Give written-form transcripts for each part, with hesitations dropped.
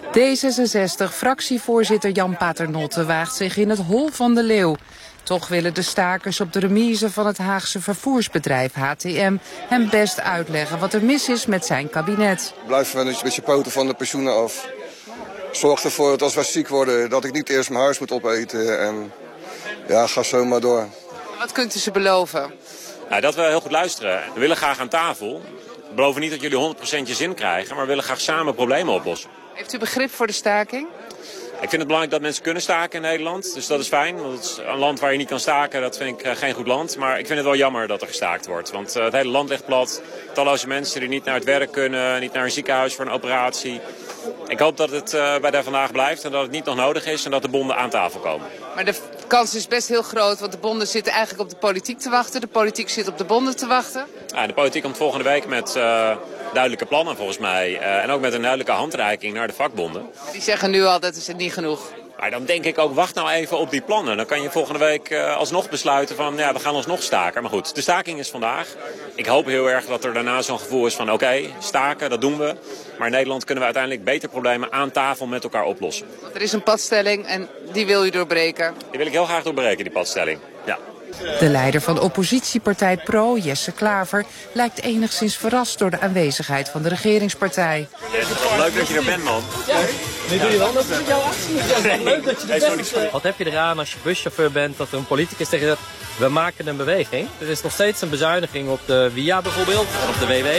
D66-fractievoorzitter Jan Paternotte waagt zich in het hol van de leeuw. Toch willen de stakers op de remise van het Haagse vervoersbedrijf HTM hem best uitleggen wat er mis is met zijn kabinet. Blijf met je poten van de pensioenen af. Zorg ervoor dat als wij ziek worden dat ik niet eerst mijn huis moet opeten. En ja, ga zo maar door. Wat kunt u ze beloven? Ja, dat we heel goed luisteren. We willen graag aan tafel. We beloven niet dat jullie 100% je zin krijgen, maar we willen graag samen problemen oplossen. Heeft u begrip voor de staking? Ik vind het belangrijk dat mensen kunnen staken in Nederland. Dus dat is fijn. Want het is een land waar je niet kan staken, dat vind ik geen goed land. Maar ik vind het wel jammer dat er gestaakt wordt. Want het hele land ligt plat. Talloze mensen die niet naar het werk kunnen, niet naar een ziekenhuis voor een operatie. Ik hoop dat het bij de vandaag blijft en dat het niet nog nodig is en dat de bonden aan tafel komen. Maar de kans is best heel groot, want de bonden zitten eigenlijk op de politiek te wachten. De politiek zit op de bonden te wachten. Ja, de politiek komt volgende week met duidelijke plannen volgens mij. En ook met een duidelijke handreiking naar de vakbonden. Die zeggen nu al dat is het niet genoeg. Maar dan denk ik ook, wacht nou even op die plannen. Dan kan je volgende week alsnog besluiten van, ja, we gaan alsnog staken. Maar goed, de staking is vandaag. Ik hoop heel erg dat er daarna zo'n gevoel is van, oké, staken, dat doen we. Maar in Nederland kunnen we uiteindelijk beter problemen aan tafel met elkaar oplossen. Want er is een padstelling en die wil u doorbreken. Die wil ik heel graag doorbreken, die padstelling. Ja. De leider van oppositiepartij Pro, Jesse Klaver, lijkt enigszins verrast door de aanwezigheid van de regeringspartij. Leuk dat je er bent, man. Nu doe je wel dat met jouw actie. Leuk dat je er bent. Wat heb je eraan als je buschauffeur bent dat er een politicus tegen zegt, we maken een beweging. Er is nog steeds een bezuiniging op de VIA bijvoorbeeld, en op de WW.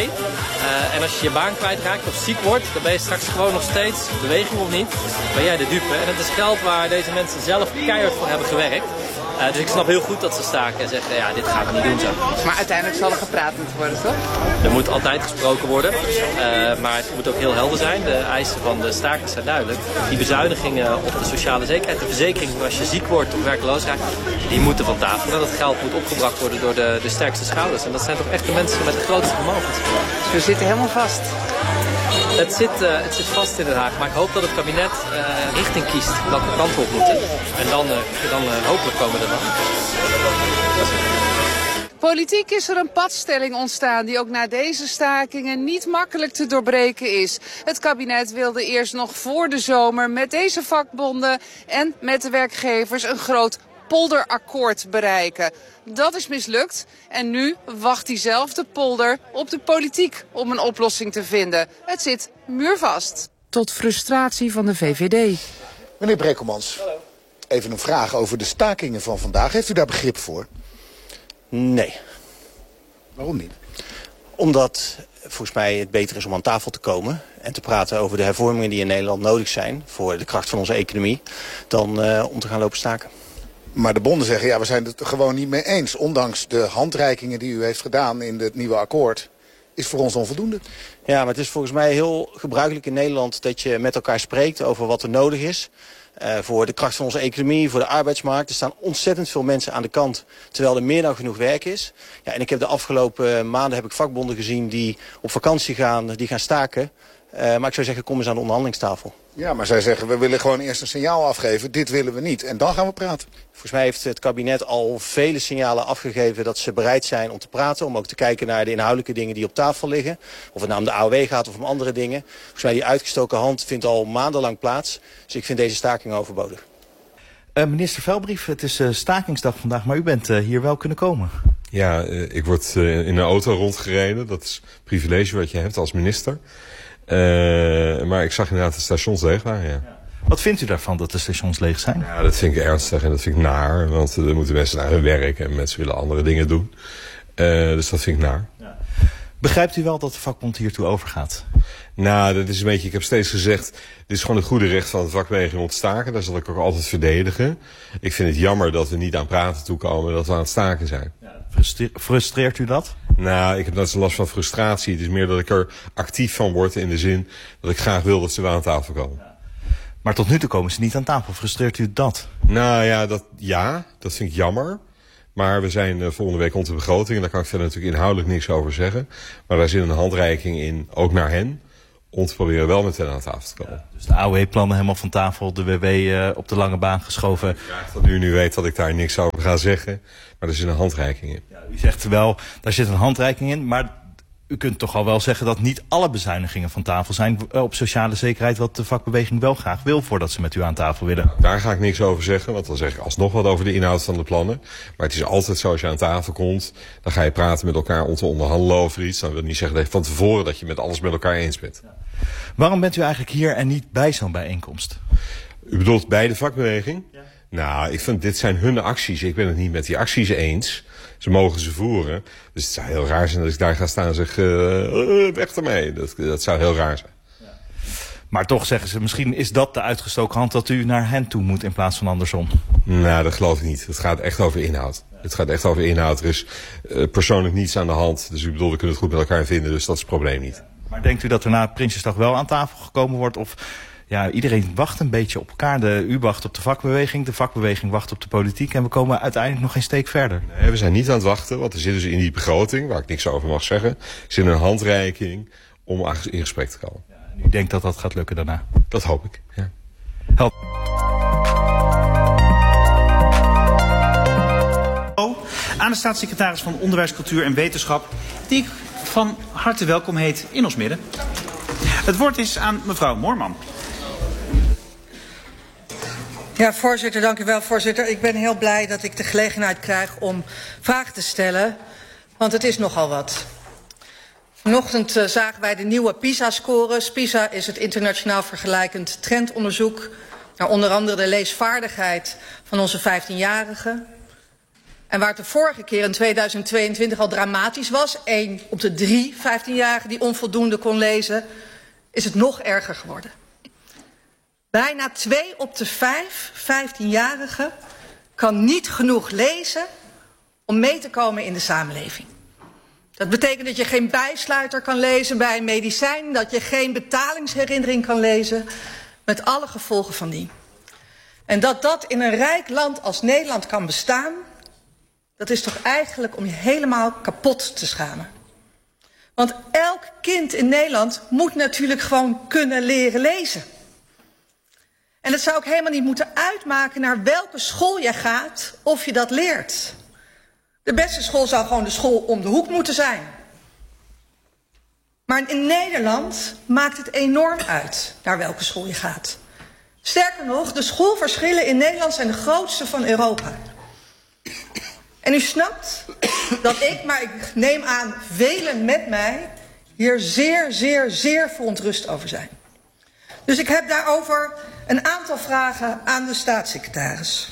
En als je je baan kwijtraakt of ziek wordt, dan ben je straks gewoon nog steeds, beweging of niet, ben jij de dupe. En het is geld waar deze mensen zelf keihard voor hebben gewerkt. Dus ik snap heel goed dat ze staken en zeggen, ja, dit gaan we niet doen zo. Maar uiteindelijk zal er gepraat moeten worden, toch? Er moet altijd gesproken worden, maar het moet ook heel helder zijn. De eisen van de stakers zijn duidelijk. Die bezuinigingen op de sociale zekerheid, de verzekering als je ziek wordt of werkloos raakt, die moeten van tafel. En dat geld moet opgebracht worden door de sterkste schouders. En dat zijn toch echt de mensen met de grootste vermogens. Dus we zitten helemaal vast. Het zit vast in Den Haag, maar ik hoop dat het kabinet richting kiest welke kant we op moeten. En dan hopelijk komen we er dan. Politiek is er een padstelling ontstaan die ook na deze stakingen niet makkelijk te doorbreken is. Het kabinet wilde eerst nog voor de zomer met deze vakbonden en met de werkgevers een groot polderakkoord bereiken. Dat is mislukt en nu wacht diezelfde polder op de politiek om een oplossing te vinden. Het zit muurvast. Tot frustratie van de VVD. Meneer Brekelmans, even een vraag over de stakingen van vandaag. Heeft u daar begrip voor? Nee. Waarom niet? Omdat volgens mij het beter is om aan tafel te komen en te praten over de hervormingen die in Nederland nodig zijn voor de kracht van onze economie, dan om te gaan lopen staken. Maar de bonden zeggen, ja, we zijn het er gewoon niet mee eens. Ondanks de handreikingen die u heeft gedaan in het nieuwe akkoord, is voor ons onvoldoende. Ja, maar het is volgens mij heel gebruikelijk in Nederland dat je met elkaar spreekt over wat er nodig is. Voor de kracht van onze economie, voor de arbeidsmarkt. Er staan ontzettend veel mensen aan de kant, terwijl er meer dan genoeg werk is. Ja, en ik heb de afgelopen maanden vakbonden gezien die op vakantie gaan, die gaan staken. Maar ik zou zeggen, kom eens aan de onderhandelingstafel. Ja, maar zij zeggen, we willen gewoon eerst een signaal afgeven. Dit willen we niet. En dan gaan we praten. Volgens mij heeft het kabinet al vele signalen afgegeven dat ze bereid zijn om te praten. Om ook te kijken naar de inhoudelijke dingen die op tafel liggen. Of het nou om de AOW gaat of om andere dingen. Volgens mij die uitgestoken hand vindt al maandenlang plaats. Dus ik vind deze staking overbodig. Minister Velbrief, het is stakingsdag vandaag, maar u bent hier wel kunnen komen. Ja, ik word in een auto rondgereden. Dat is een privilege wat je hebt als minister. Maar ik zag inderdaad de stations leeg waren, ja. Wat vindt u daarvan dat de stations leeg zijn? Ja, dat vind ik ernstig en dat vind ik naar. Want er moeten mensen naar hun werk en mensen willen andere dingen doen. Dus dat vind ik naar. Ja. Begrijpt u wel dat de vakbond hiertoe overgaat? Nou, dat is een beetje, ik heb steeds gezegd, dit is gewoon het goede recht van de vakbeweging om te staken. Daar zal ik ook altijd verdedigen. Ik vind het jammer dat we niet aan praten toekomen, dat we aan het staken zijn. Ja, frustreert u dat? Nou, ik heb net zo last van frustratie. Het is meer dat ik er actief van word in de zin dat ik graag wil dat ze wel aan tafel komen. Ja. Maar tot nu toe komen ze niet aan tafel. Frustreert u dat? Nou ja, dat vind ik jammer. Maar we zijn volgende week rond de begroting. En daar kan ik verder natuurlijk inhoudelijk niks over zeggen. Maar daar zit een handreiking in, ook naar hen. Om te proberen wel met hen aan tafel te komen. Ja, dus de AOW-plannen helemaal van tafel. De WW op de lange baan geschoven. Graag dat u nu weet dat ik daar niks over ga zeggen. Maar er zit een handreiking in. Ja, u zegt wel, daar zit een handreiking in. Maar u kunt toch al wel zeggen dat niet alle bezuinigingen van tafel zijn op sociale zekerheid, wat de vakbeweging wel graag wil voordat ze met u aan tafel willen. Daar ga ik niks over zeggen, want dan zeg ik alsnog wat over de inhoud van de plannen. Maar het is altijd zo, als je aan tafel komt, dan ga je praten met elkaar om te onderhandelen over iets. Dan wil niet zeggen van tevoren dat je met alles met elkaar eens bent. Ja. Waarom bent u eigenlijk hier en niet bij zo'n bijeenkomst? U bedoelt bij de vakbeweging? Ja. Nou, ik vind dit zijn hun acties. Ik ben het niet met die acties eens. Ze mogen ze voeren. Dus het zou heel raar zijn dat ik daar ga staan en zeg, weg ermee. Dat zou heel raar zijn. Ja. Maar toch zeggen ze, misschien is dat de uitgestoken hand dat u naar hen toe moet in plaats van andersom. Nou, dat geloof ik niet. Het gaat echt over inhoud. Ja. Het gaat echt over inhoud. Er is persoonlijk niets aan de hand. Dus ik bedoel, we kunnen het goed met elkaar vinden. Dus dat is het probleem niet. Ja. Maar denkt u dat er na Prinsjesdag wel aan tafel gekomen wordt? Of ja, iedereen wacht een beetje op elkaar. U wacht op de vakbeweging wacht op de politiek. En we komen uiteindelijk nog geen steek verder. Nee, we zijn niet aan het wachten, want er zit dus in die begroting, waar ik niks over mag zeggen, zit een handreiking om in gesprek te komen. Ja, en u denkt dat dat gaat lukken daarna? Dat hoop ik, ja. Help. Aan de staatssecretaris van Onderwijs, Cultuur en Wetenschap, die ik van harte welkom heet in ons midden. Het woord is aan mevrouw Moorman. Ja, voorzitter, dank u wel, voorzitter. Ik ben heel blij dat ik de gelegenheid krijg om vragen te stellen, want het is nogal wat. Vanochtend zagen wij de nieuwe PISA-scores. PISA is het internationaal vergelijkend trendonderzoek naar onder andere de leesvaardigheid van onze 15-jarigen. En waar het de vorige keer in 2022 al dramatisch was, 1 op de 3 15-jarigen die onvoldoende kon lezen, is het nog erger geworden. Bijna 2 op de 5 15-jarigen kan niet genoeg lezen om mee te komen in de samenleving. Dat betekent dat je geen bijsluiter kan lezen bij een medicijn, dat je geen betalingsherinnering kan lezen, met alle gevolgen van die. En dat dat in een rijk land als Nederland kan bestaan, dat is toch eigenlijk om je helemaal kapot te schamen. Want elk kind in Nederland moet natuurlijk gewoon kunnen leren lezen. En het zou ook helemaal niet moeten uitmaken naar welke school je gaat of je dat leert. De beste school zou gewoon de school om de hoek moeten zijn. Maar in Nederland maakt het enorm uit naar welke school je gaat. Sterker nog, de schoolverschillen in Nederland zijn de grootste van Europa. En u snapt dat ik, maar ik neem aan velen met mij, hier zeer verontrust over zijn. Dus ik heb daarover een aantal vragen aan de staatssecretaris.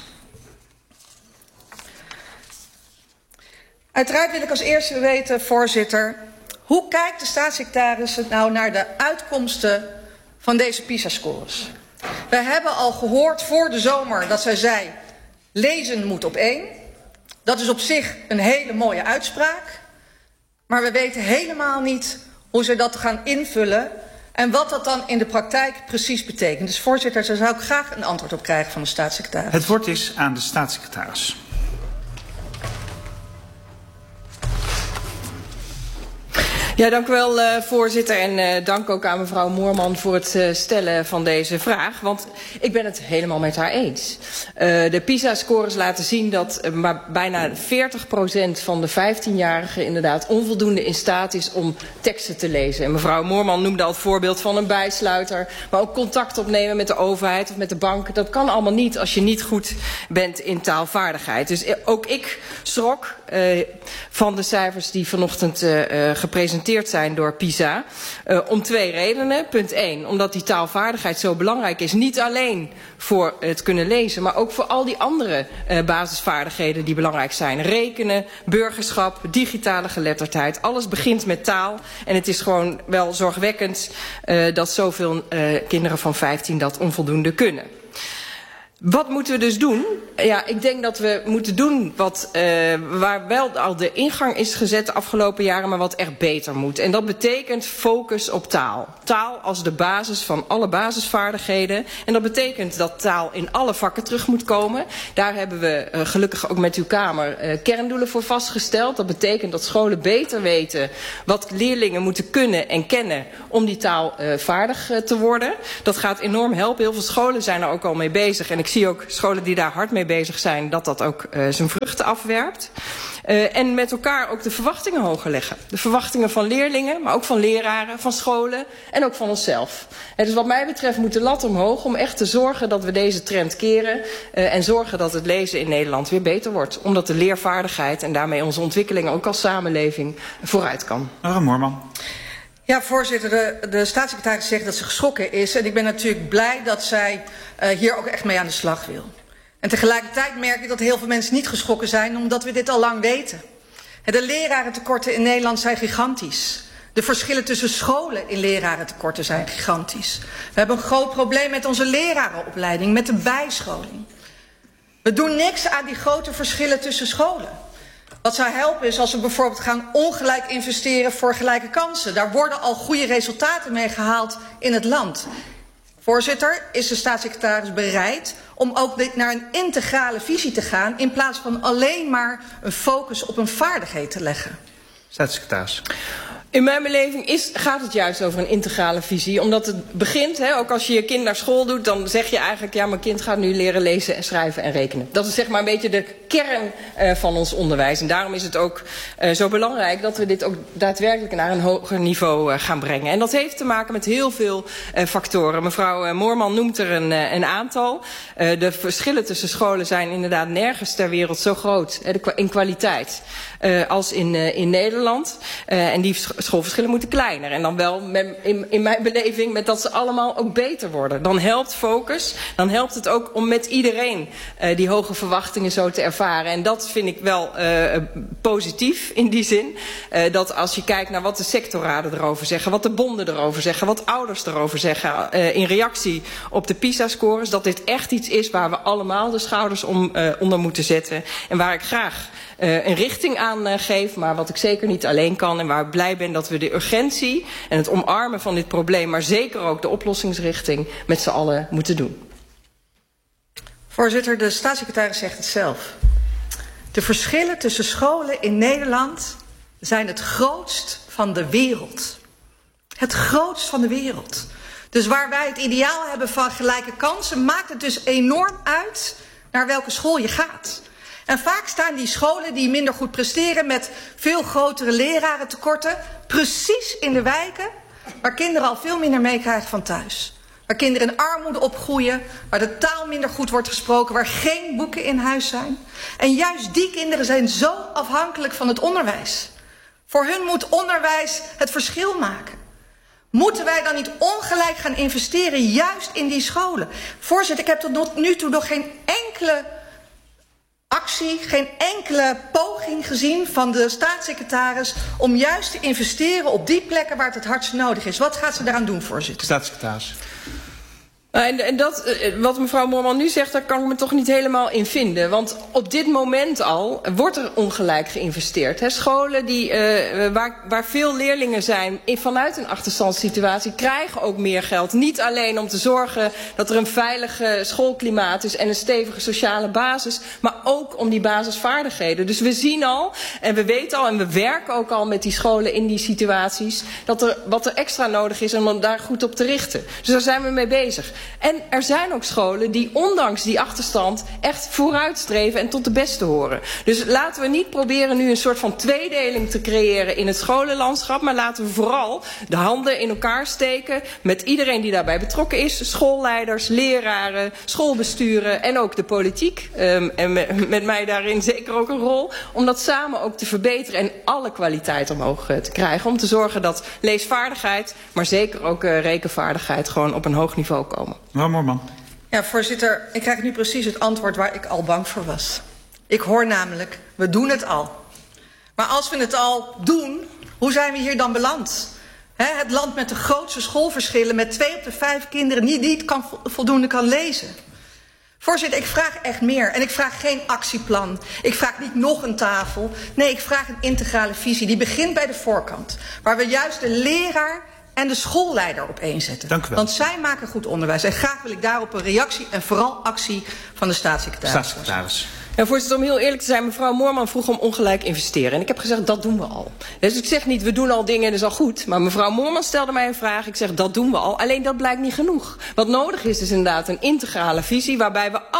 Uiteraard wil ik als eerste weten, voorzitter, hoe kijkt de staatssecretaris nou naar de uitkomsten van deze PISA-scores? Wij hebben al gehoord voor de zomer dat zij zei, lezen moet op 1. Dat is op zich een hele mooie uitspraak. Maar we weten helemaal niet hoe ze dat gaan invullen en wat dat dan in de praktijk precies betekent. Dus voorzitter, daar zou ik graag een antwoord op krijgen van de staatssecretaris. Het woord is aan de staatssecretaris. Ja, dank u wel, voorzitter. En dank ook aan mevrouw Moorman voor het stellen van deze vraag. Want ik ben het helemaal met haar eens. De PISA-scores laten zien dat bijna 40% van de 15-jarigen inderdaad onvoldoende in staat is om teksten te lezen. En mevrouw Moorman noemde al het voorbeeld van een bijsluiter. Maar ook contact opnemen met de overheid of met de bank. Dat kan allemaal niet als je niet goed bent in taalvaardigheid. Dus ook ik schrok van de cijfers die vanochtend gepresenteerd zijn door PISA. Om 2 redenen. Punt 1, omdat die taalvaardigheid zo belangrijk is. Niet alleen voor het kunnen lezen, maar ook voor al die andere basisvaardigheden die belangrijk zijn. Rekenen, burgerschap, digitale geletterdheid. Alles begint met taal. En het is gewoon wel zorgwekkend dat zoveel kinderen van 15 dat onvoldoende kunnen. Wat moeten we dus doen? Ja, ik denk dat we moeten doen waar wel al de ingang is gezet de afgelopen jaren, maar wat echt beter moet. En dat betekent focus op taal. Taal als de basis van alle basisvaardigheden. En dat betekent dat taal in alle vakken terug moet komen. Daar hebben we gelukkig ook met uw Kamer kerndoelen voor vastgesteld. Dat betekent dat scholen beter weten wat leerlingen moeten kunnen en kennen om die taal vaardig te worden. Dat gaat enorm helpen. Heel veel scholen zijn er ook al mee bezig. En ik ik zie ook scholen die daar hard mee bezig zijn, dat ook zijn vruchten afwerpt. En met elkaar ook de verwachtingen hoger leggen. De verwachtingen van leerlingen, maar ook van leraren, van scholen en ook van onszelf. Dus wat mij betreft moet de lat omhoog om echt te zorgen dat we deze trend keren. En zorgen dat het lezen in Nederland weer beter wordt. Omdat de leervaardigheid en daarmee onze ontwikkeling ook als samenleving vooruit kan. Mevrouw Moorman. Ja, voorzitter, de staatssecretaris zegt dat ze geschrokken is. En ik ben natuurlijk blij dat zij hier ook echt mee aan de slag wil. En tegelijkertijd merk ik dat heel veel mensen niet geschrokken zijn, omdat we dit al lang weten. De lerarentekorten in Nederland zijn gigantisch. De verschillen tussen scholen in lerarentekorten zijn gigantisch. We hebben een groot probleem met onze lerarenopleiding, met de bijscholing. We doen niks aan die grote verschillen tussen scholen. Wat zou helpen is als we bijvoorbeeld gaan ongelijk investeren voor gelijke kansen. Daar worden al goede resultaten mee gehaald in het land. Voorzitter, is de staatssecretaris bereid om ook naar een integrale visie te gaan, in plaats van alleen maar een focus op een vaardigheid te leggen? Staatssecretaris. In mijn beleving gaat het juist over een integrale visie. Omdat het begint, ook als je je kind naar school doet, dan zeg je eigenlijk, ja, mijn kind gaat nu leren lezen en schrijven en rekenen. Dat is zeg maar een beetje de kern van ons onderwijs. En daarom is het ook zo belangrijk dat we dit ook daadwerkelijk naar een hoger niveau gaan brengen. En dat heeft te maken met heel veel factoren. Mevrouw Moorman noemt er een aantal. De verschillen tussen scholen zijn inderdaad nergens ter wereld zo groot in kwaliteit als in Nederland. En die schoolverschillen moeten kleiner. En dan wel in mijn beleving met dat ze allemaal ook beter worden. Dan helpt focus. Dan helpt het ook om met iedereen die hoge verwachtingen zo te ervaren. En dat vind ik wel positief in die zin. Dat als je kijkt naar wat de sectorraden erover zeggen, wat de bonden erover zeggen, wat ouders erover zeggen in reactie op de PISA-scores, dat dit echt iets is waar we allemaal de schouders onder moeten zetten. En waar ik graag een richting aan geef, maar wat ik zeker niet alleen kan en waar ik blij ben dat we de urgentie en het omarmen van dit probleem, maar zeker ook de oplossingsrichting met z'n allen moeten doen. Voorzitter, de staatssecretaris zegt het zelf. De verschillen tussen scholen in Nederland zijn het grootst van de wereld. Het grootst van de wereld. Dus waar wij het ideaal hebben van gelijke kansen, maakt het dus enorm uit naar welke school je gaat. En vaak staan die scholen die minder goed presteren met veel grotere lerarentekorten precies in de wijken waar kinderen al veel minder meekrijgen van thuis. Waar kinderen in armoede opgroeien, waar de taal minder goed wordt gesproken, waar geen boeken in huis zijn. En juist die kinderen zijn zo afhankelijk van het onderwijs. Voor hun moet onderwijs het verschil maken. Moeten wij dan niet ongelijk gaan investeren juist in die scholen? Voorzitter, ik heb tot nu toe nog geen enkele actie, geen enkele poging gezien van de staatssecretaris om juist te investeren op die plekken waar het hardst nodig is. Wat gaat ze daaraan doen, voorzitter? Staatssecretaris. En dat, wat mevrouw Moorman nu zegt, daar kan ik me toch niet helemaal in vinden. Want op dit moment al wordt er ongelijk geïnvesteerd. Scholen waar veel leerlingen zijn vanuit een achterstandssituatie krijgen ook meer geld. Niet alleen om te zorgen dat er een veilige schoolklimaat is en een stevige sociale basis, maar ook om die basisvaardigheden. Dus we zien al en we weten al en we werken ook al met die scholen in die situaties wat er extra nodig is om daar goed op te richten. Dus daar zijn we mee bezig. En er zijn ook scholen die ondanks die achterstand echt vooruitstreven en tot de beste horen. Dus laten we niet proberen nu een soort van tweedeling te creëren in het scholenlandschap, maar laten we vooral de handen in elkaar steken met iedereen die daarbij betrokken is. Schoolleiders, leraren, schoolbesturen en ook de politiek. En met mij daarin zeker ook een rol. Om dat samen ook te verbeteren en alle kwaliteit omhoog te krijgen. Om te zorgen dat leesvaardigheid, maar zeker ook rekenvaardigheid gewoon op een hoog niveau komen. Mevrouw Moorman. Ja, voorzitter, ik krijg nu precies het antwoord waar ik al bang voor was. Ik hoor namelijk, we doen het al. Maar als we het al doen, hoe zijn we hier dan beland? Het land met de grootste schoolverschillen, met 2 op de 5 kinderen die niet voldoende kan lezen. Voorzitter, ik vraag echt meer. En ik vraag geen actieplan. Ik vraag niet nog een tafel. Nee, ik vraag een integrale visie. Die begint bij de voorkant. Waar we juist de leraar en de schoolleider op één zetten. Dank u wel. Want zij maken goed onderwijs. En graag wil ik daarop een reactie en vooral actie van de staatssecretaris. Ja, voorzitter, om heel eerlijk te zijn, mevrouw Moorman vroeg om ongelijk investeren. En ik heb gezegd, dat doen we al. Dus ik zeg niet, we doen al dingen en dat is al goed. Maar mevrouw Moorman stelde mij een vraag. Ik zeg, dat doen we al. Alleen dat blijkt niet genoeg. Wat nodig is inderdaad een integrale visie waarbij we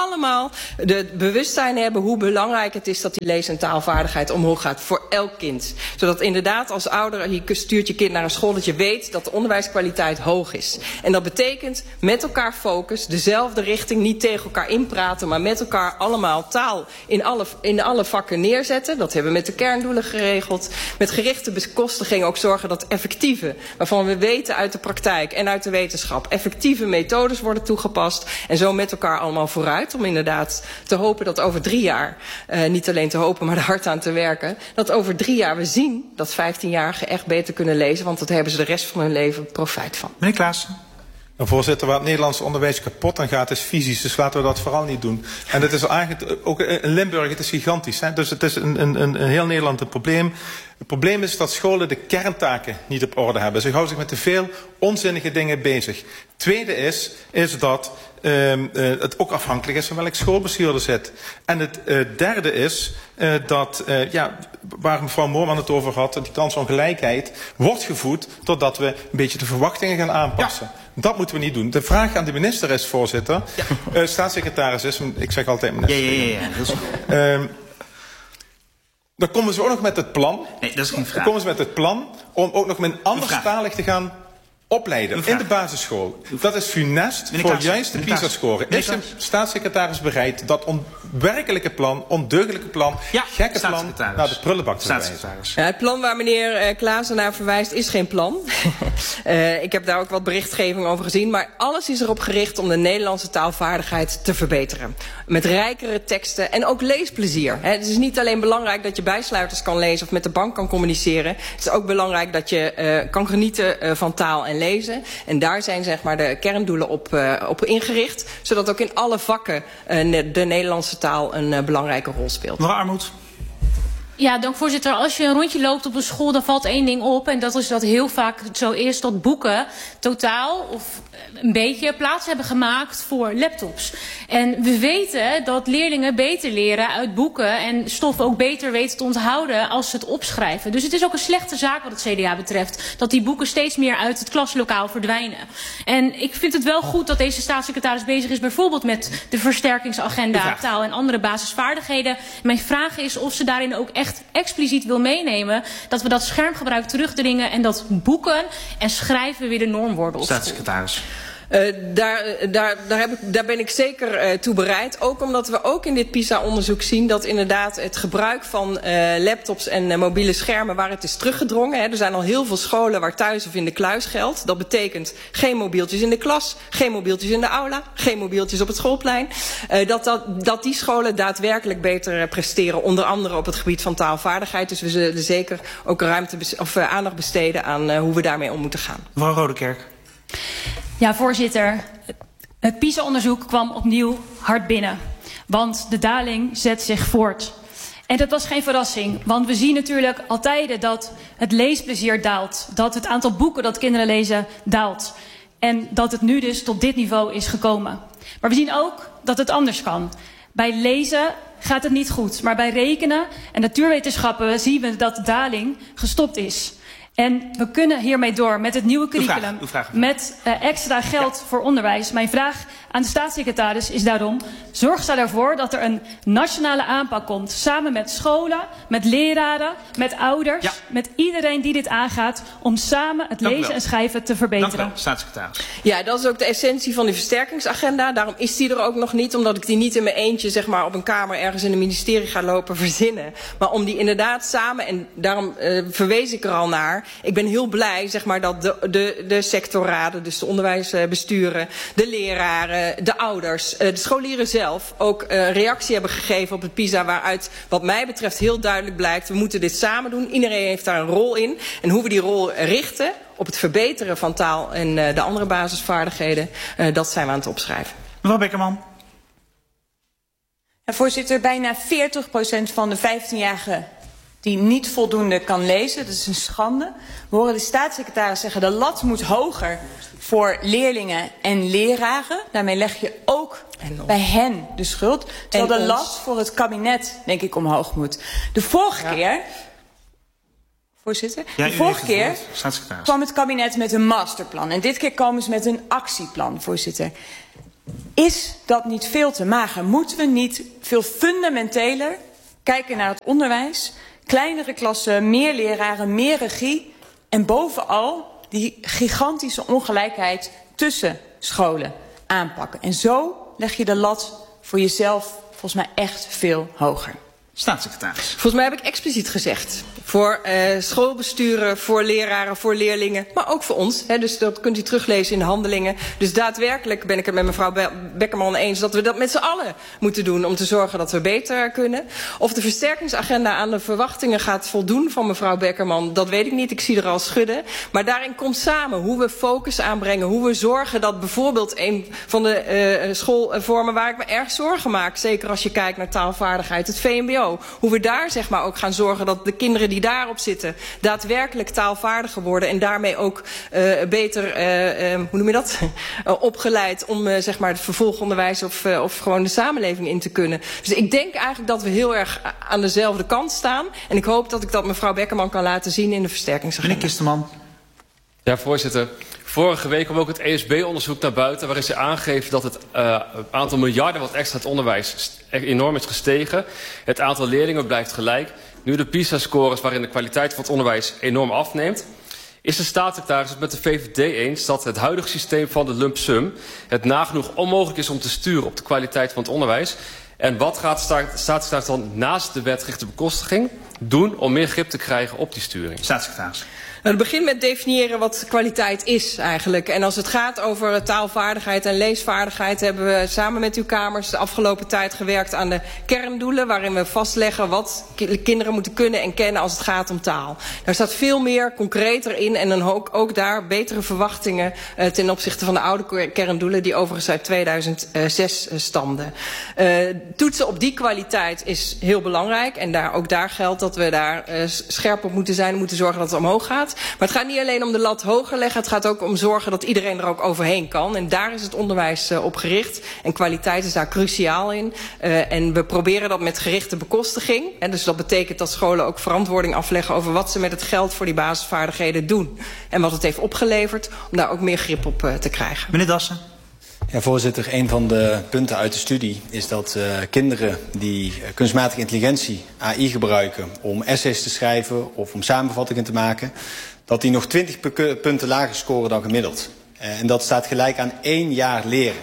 allemaal de bewustzijn hebben hoe belangrijk het is dat die lees- en taalvaardigheid omhoog gaat voor elk kind. Zodat inderdaad als ouder, je stuurt je kind naar een school, dat je weet dat de onderwijskwaliteit hoog is. En dat betekent met elkaar focus, dezelfde richting, niet tegen elkaar inpraten, maar met elkaar allemaal taal in alle vakken neerzetten. Dat hebben we met de kerndoelen geregeld. Met gerichte bekostiging ook zorgen dat effectieve, waarvan we weten uit de praktijk en uit de wetenschap, effectieve methodes worden toegepast. En zo met elkaar allemaal vooruit. Om inderdaad te hopen dat over 3 jaar, niet alleen te hopen, maar er hard aan te werken, dat over 3 jaar we zien dat 15-jarigen echt beter kunnen lezen. Want dat hebben ze de rest van hun leven profijt van. Meneer Klaassen. Voorzitter, waar het Nederlandse onderwijs kapot aan gaat is fysisch. Dus laten we dat vooral niet doen. En het is eigenlijk ook in Limburg, het is gigantisch. Hè? Dus het is een heel Nederland een probleem. Het probleem is dat scholen de kerntaken niet op orde hebben. Ze houden zich met te veel onzinnige dingen bezig. Tweede is dat het ook afhankelijk is van welk schoolbestuur er zit. En het derde is dat, waar mevrouw Moorman het over had, die kansongelijkheid wordt gevoed totdat we een beetje de verwachtingen gaan aanpassen. Ja. Dat moeten we niet doen. De vraag aan de minister is, voorzitter, staatssecretaris is, ik zeg altijd minister. Dan komen ze ook nog met het plan. Nee, dat is geen vraag. Dan komen ze met het plan om ook nog met anderstalig te gaan opleiden in de basisschool. Dat is funest voor juist de PISA-score. Is de staatssecretaris bereid dat onwerkelijke plan, ondeugdelijke plan, gekke plan naar de prullenbak te wijzen? Ja, het plan waar meneer Klaassen naar verwijst is geen plan. Ik heb daar ook wat berichtgeving over gezien. Maar alles is erop gericht om de Nederlandse taalvaardigheid te verbeteren. Met rijkere teksten en ook leesplezier. Het is niet alleen belangrijk dat je bijsluiters kan lezen of met de bank kan communiceren. Het is ook belangrijk dat je kan genieten van taal en lezen. En daar zijn zeg maar de kerndoelen op ingericht. Zodat ook in alle vakken de Nederlandse taal een belangrijke rol speelt. Mevrouw Armoed. Ja, dank voorzitter. Als je een rondje loopt op een school, dan valt één ding op. En dat is dat heel vaak zo is dat boeken totaal of een beetje plaats hebben gemaakt voor laptops. En we weten dat leerlingen beter leren uit boeken en stoffen ook beter weten te onthouden als ze het opschrijven. Dus het is ook een slechte zaak wat het CDA betreft, dat die boeken steeds meer uit het klaslokaal verdwijnen. En ik vind het wel goed dat deze staatssecretaris bezig is bijvoorbeeld met de versterkingsagenda taal en andere basisvaardigheden. Mijn vraag is of ze daarin ook echt expliciet wil meenemen dat we dat schermgebruik terugdringen en dat boeken en schrijven weer de norm worden op school. Staatssecretaris. Daar ben ik zeker toe bereid. Ook omdat we ook in dit PISA-onderzoek zien dat inderdaad het gebruik van laptops en mobiele schermen waar het is teruggedrongen. Hè. Er zijn al heel veel scholen waar thuis of in de kluis geldt. Dat betekent geen mobieltjes in de klas, geen mobieltjes in de aula, geen mobieltjes op het schoolplein. Dat die scholen daadwerkelijk beter presteren, onder andere op het gebied van taalvaardigheid. Dus we zullen zeker ook aandacht besteden aan hoe we daarmee om moeten gaan. Mevrouw Rodekerk. Ja, voorzitter. Het PISA-onderzoek kwam opnieuw hard binnen. Want de daling zet zich voort. En dat was geen verrassing. Want we zien natuurlijk al tijden dat het leesplezier daalt. Dat het aantal boeken dat kinderen lezen daalt. En dat het nu dus tot dit niveau is gekomen. Maar we zien ook dat het anders kan. Bij lezen gaat het niet goed. Maar bij rekenen en natuurwetenschappen zien we dat de daling gestopt is. En we kunnen hiermee door met het nieuwe curriculum, met extra geld voor onderwijs. Mijn vraag aan de staatssecretaris is daarom, zorg zij ervoor dat er een nationale aanpak komt. Samen met scholen, met leraren, met ouders, met iedereen die dit aangaat. Om samen het lezen en schrijven te verbeteren. Dank u wel, staatssecretaris. Ja, dat is ook de essentie van die versterkingsagenda. Daarom is die er ook nog niet, omdat ik die niet in mijn eentje zeg maar, op een kamer ergens in een ministerie ga lopen verzinnen. Maar om die inderdaad samen, en daarom verwees ik er al naar. Ik ben heel blij zeg maar, dat de sectorraden, dus de onderwijsbesturen, de leraren, de ouders, de scholieren zelf ook reactie hebben gegeven op het PISA, waaruit wat mij betreft heel duidelijk blijkt, we moeten dit samen doen. Iedereen heeft daar een rol in. En hoe we die rol richten op het verbeteren van taal en de andere basisvaardigheden, dat zijn we aan het opschrijven. Mevrouw Bekkerman. Ja, voorzitter, bijna 40% van de 15-jarigen die niet voldoende kan lezen. Dat is een schande. We horen de staatssecretaris zeggen, de lat moet hoger voor leerlingen en leraren. Daarmee leg je ook bij hen de schuld. Terwijl de lat voor het kabinet, denk ik, omhoog moet. De vorige keer, voorzitter, de vorige keer kwam het kabinet met een masterplan. En dit keer komen ze met een actieplan, voorzitter. Is dat niet veel te mager? Moeten we niet veel fundamenteler kijken naar het onderwijs? Kleinere klassen, meer leraren, meer regie en bovenal die gigantische ongelijkheid tussen scholen aanpakken. En zo leg je de lat voor jezelf volgens mij echt veel hoger. Staatssecretaris. Volgens mij heb ik expliciet gezegd. Voor schoolbesturen, voor leraren, voor leerlingen, maar ook voor ons. Dus dat kunt u teruglezen in de handelingen. Dus daadwerkelijk ben ik het met mevrouw Beckerman eens dat we dat met z'n allen moeten doen om te zorgen dat we beter kunnen. Of de versterkingsagenda aan de verwachtingen gaat voldoen van mevrouw Beckerman, dat weet ik niet. Ik zie er al schudden. Maar daarin komt samen hoe we focus aanbrengen, hoe we zorgen dat bijvoorbeeld een van de schoolvormen waar ik me erg zorgen maak, zeker als je kijkt naar taalvaardigheid, het VMBO. Hoe we daar zeg maar ook gaan zorgen dat de kinderen die daarop zitten daadwerkelijk taalvaardiger worden en daarmee ook beter, hoe noem je dat, opgeleid om zeg maar het vervolgonderwijs of gewoon de samenleving in te kunnen. Dus ik denk eigenlijk dat we heel erg aan dezelfde kant staan en ik hoop dat ik dat mevrouw Beckerman kan laten zien in de versterkingsagenda. Meneer Kisterman. Ja, voorzitter. Vorige week kwam ook het ESB-onderzoek naar buiten waarin ze aangeven dat het aantal miljarden wat extra het onderwijs enorm is gestegen. Het aantal leerlingen blijft gelijk. Nu de PISA-scores waarin de kwaliteit van het onderwijs enorm afneemt. Is de staatssecretaris het met de VVD eens dat het huidige systeem van de lump sum het nagenoeg onmogelijk is om te sturen op de kwaliteit van het onderwijs? En wat gaat de staatssecretaris dan naast de wetgerichte bekostiging doen om meer grip te krijgen op die sturing? Staatssecretaris. Het begint met definiëren wat kwaliteit is eigenlijk. En als het gaat over taalvaardigheid en leesvaardigheid hebben we samen met uw Kamers de afgelopen tijd gewerkt aan de kerndoelen waarin we vastleggen wat kinderen moeten kunnen en kennen als het gaat om taal. Daar staat veel meer concreter in en dan ook daar betere verwachtingen ten opzichte van de oude kerndoelen die overigens uit 2006 stamden. Toetsen op die kwaliteit is heel belangrijk en ook daar geldt dat we daar scherp op moeten zijn en moeten zorgen dat het omhoog gaat. Maar het gaat niet alleen om de lat hoger leggen. Het gaat ook om zorgen dat iedereen er ook overheen kan. En daar is het onderwijs op gericht. En kwaliteit is daar cruciaal in. En we proberen dat met gerichte bekostiging. En dus dat betekent dat scholen ook verantwoording afleggen over wat ze met het geld voor die basisvaardigheden doen. En wat het heeft opgeleverd. Om daar ook meer grip op te krijgen. Meneer Dassen. Ja, voorzitter, een van de punten uit de studie is dat kinderen die kunstmatige intelligentie, AI, gebruiken om essays te schrijven of om samenvattingen te maken, dat die nog 20 punten lager scoren dan gemiddeld. En dat staat gelijk aan 1 jaar leren.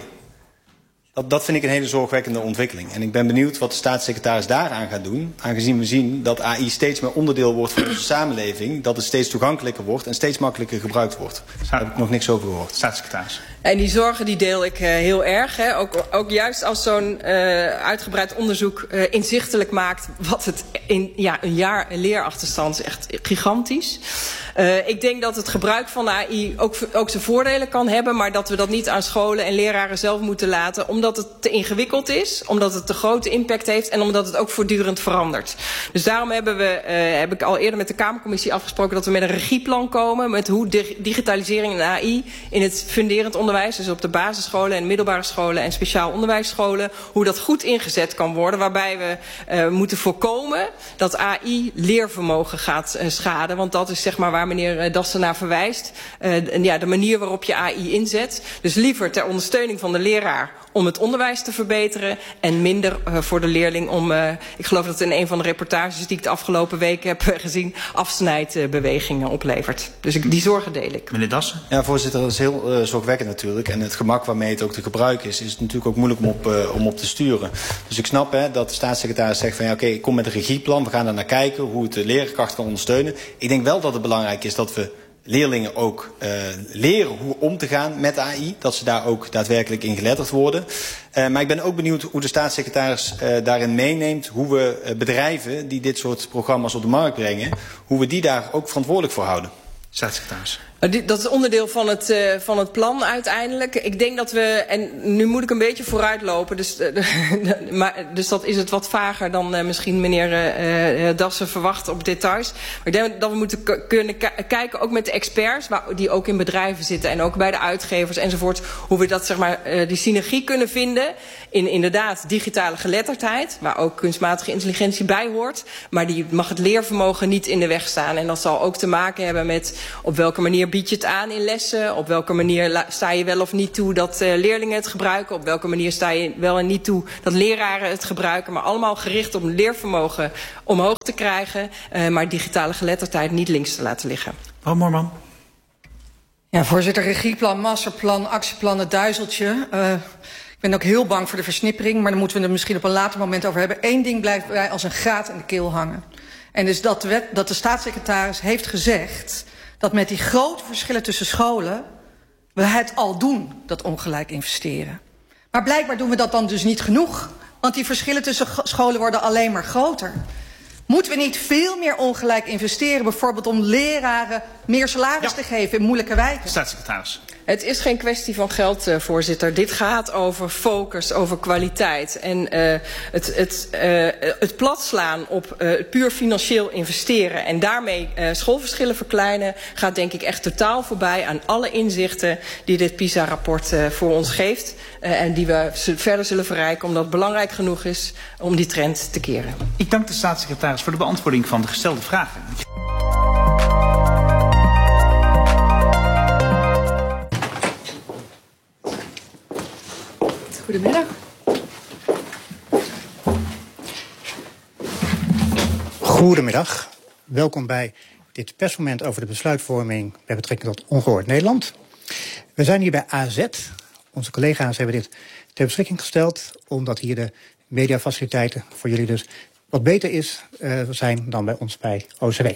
Dat vind ik een hele zorgwekkende ontwikkeling. En ik ben benieuwd wat de staatssecretaris daaraan gaat doen, aangezien we zien dat AI steeds meer onderdeel wordt van onze samenleving, dat het steeds toegankelijker wordt en steeds makkelijker gebruikt wordt. Daar heb ik nog niks over gehoord. Staatssecretaris. En die zorgen die deel ik heel erg. Hè. Ook juist als zo'n uitgebreid onderzoek inzichtelijk maakt wat het in een jaar leerachterstand is echt gigantisch. Ik denk dat het gebruik van AI ook zijn voordelen kan hebben, maar dat we dat niet aan scholen en leraren zelf moeten laten, omdat het te ingewikkeld is, omdat het te grote impact heeft en omdat het ook voortdurend verandert. Dus daarom heb ik al eerder met de Kamercommissie afgesproken dat we met een regieplan komen met hoe digitalisering en AI in het funderend onderwijs, dus op de basisscholen en middelbare scholen en speciaal onderwijsscholen, hoe dat goed ingezet kan worden, waarbij we moeten voorkomen dat AI leervermogen gaat schaden, want dat is zeg maar waar meneer Dassen naar verwijst. De manier waarop je AI inzet. Dus liever ter ondersteuning van de leraar om het onderwijs te verbeteren en minder voor de leerling om, ik geloof dat in een van de reportages die ik de afgelopen weken heb gezien, afsnijdbewegingen oplevert. Dus die zorgen deel ik. Meneer Dassen? Ja, voorzitter, dat is heel zorgwekkend natuurlijk. En het gemak waarmee het ook te gebruiken is het natuurlijk ook moeilijk om op te sturen. Dus ik snap dat de staatssecretaris zegt van oké, ik kom met een regieplan, we gaan daar naar kijken hoe het de leerkracht kan ondersteunen. Ik denk wel dat het belangrijk is dat we leerlingen ook leren hoe om te gaan met AI. Dat ze daar ook daadwerkelijk in geletterd worden. Maar ik ben ook benieuwd hoe de staatssecretaris daarin meeneemt hoe we bedrijven die dit soort programma's op de markt brengen, hoe we die daar ook verantwoordelijk voor houden. Staatssecretaris. Dat is onderdeel van het plan uiteindelijk. Ik denk dat we, en nu moet ik een beetje vooruitlopen, dus dat is het wat vager dan misschien meneer Dassen verwacht op details. Maar ik denk dat we moeten kunnen kijken, ook met de experts, die ook in bedrijven zitten en ook bij de uitgevers enzovoort, hoe we dat zeg maar die synergie kunnen vinden in inderdaad digitale geletterdheid, waar ook kunstmatige intelligentie bij hoort, maar die mag het leervermogen niet in de weg staan. En dat zal ook te maken hebben met op welke manier manier bied je het aan in lessen? Op welke manier sta je wel of niet toe dat leerlingen het gebruiken? Op welke manier sta je wel en niet toe dat leraren het gebruiken? Maar allemaal gericht om leervermogen omhoog te krijgen. Maar digitale geletterdheid niet links te laten liggen. Mevrouw Moorman. Ja, voorzitter, regieplan, masterplan, actieplan, het duizeltje. Ik ben ook heel bang voor de versnippering, maar daar moeten we het misschien op een later moment over hebben. Eén ding blijft bij als een graat in de keel hangen. En dus dat de staatssecretaris heeft gezegd dat met die grote verschillen tussen scholen we het al doen, dat ongelijk investeren. Maar blijkbaar doen we dat dan dus niet genoeg, want die verschillen tussen scholen worden alleen maar groter. Moeten we niet veel meer ongelijk investeren, bijvoorbeeld om leraren meer salaris te geven in moeilijke wijken? Staatssecretaris. Het is geen kwestie van geld, voorzitter. Dit gaat over focus, over kwaliteit. En het platslaan op puur financieel investeren en daarmee schoolverschillen verkleinen gaat denk ik echt totaal voorbij aan alle inzichten die dit PISA-rapport voor ons geeft. En die we verder zullen verrijken omdat het belangrijk genoeg is om die trend te keren. Ik dank de staatssecretaris voor de beantwoording van de gestelde vragen. Goedemiddag. Goedemiddag. Welkom bij dit persmoment over de besluitvorming bij betrekking tot Ongehoord Nederland. We zijn hier bij AZ. Onze collega's hebben dit ter beschikking gesteld, omdat hier de mediafaciliteiten voor jullie dus wat beter zijn dan bij ons bij OCW.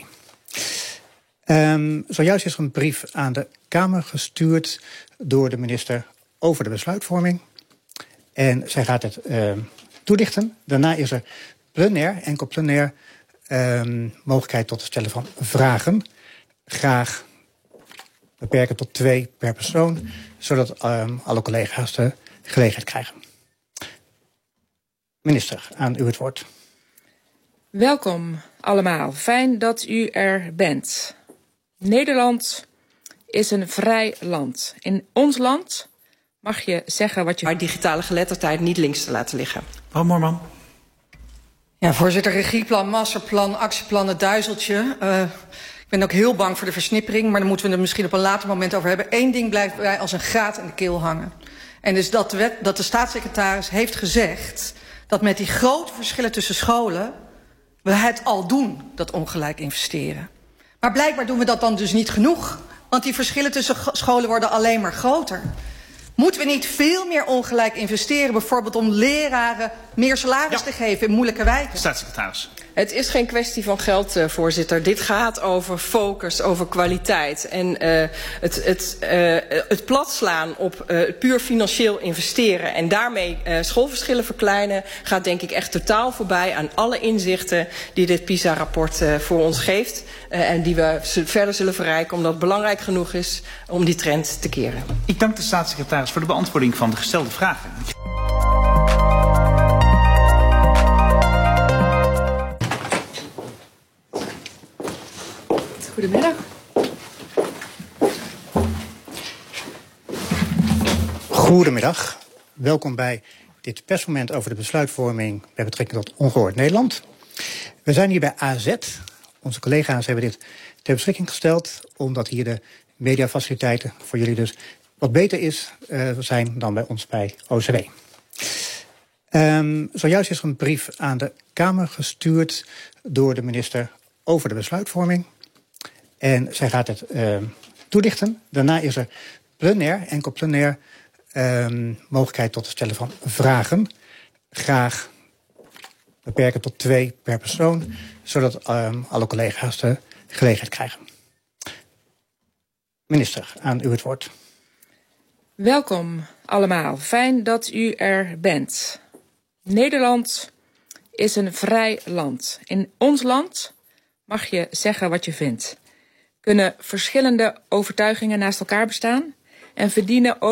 Zojuist is er een brief aan de Kamer gestuurd door de minister over de besluitvorming. En zij gaat het toelichten. Daarna is er enkel plenair, mogelijkheid tot het stellen van vragen. Graag beperken tot 2 per persoon, zodat alle collega's de gelegenheid krijgen. Minister, aan u het woord. Welkom allemaal. Fijn dat u er bent. Nederland is een vrij land. In ons land mag je zeggen wat je... Maar digitale geletterdheid niet links te laten liggen. Mevrouw Moorman. Ja, voorzitter, regieplan, masterplan, actieplan, het duizeltje. Ik ben ook heel bang voor de versnippering, maar daar moeten we het misschien op een later moment over hebben. Eén ding blijft bij als een graat in de keel hangen. En dus dat de staatssecretaris heeft gezegd dat met die grote verschillen tussen scholen we het al doen, dat ongelijk investeren. Maar blijkbaar doen we dat dan dus niet genoeg, want die verschillen tussen scholen worden alleen maar groter. Moeten we niet veel meer ongelijk investeren, bijvoorbeeld om leraren meer salaris te geven in moeilijke wijken? Staatssecretaris. Het is geen kwestie van geld, voorzitter. Dit gaat over focus, over kwaliteit. En het platslaan op puur financieel investeren en daarmee schoolverschillen verkleinen gaat denk ik echt totaal voorbij aan alle inzichten die dit PISA-rapport voor ons geeft. En die we verder zullen verrijken omdat het belangrijk genoeg is om die trend te keren. Ik dank de staatssecretaris voor de beantwoording van de gestelde vragen. Goedemiddag. Goedemiddag. Welkom bij dit persmoment over de besluitvorming bij betrekking tot Ongehoord Nederland. We zijn hier bij AZ. Onze collega's hebben dit ter beschikking gesteld, omdat hier de mediafaciliteiten voor jullie dus wat beter zijn dan bij ons bij OCW. Zojuist is er een brief aan de Kamer gestuurd door de minister over de besluitvorming. En zij gaat het toelichten. Daarna is er enkel plenair, mogelijkheid tot het stellen van vragen. Graag beperken tot 2 per persoon, zodat alle collega's de gelegenheid krijgen. Minister, aan u het woord. Welkom allemaal. Fijn dat u er bent. Nederland is een vrij land. In ons land mag je zeggen wat je vindt. Kunnen verschillende overtuigingen naast elkaar bestaan en verdienen ook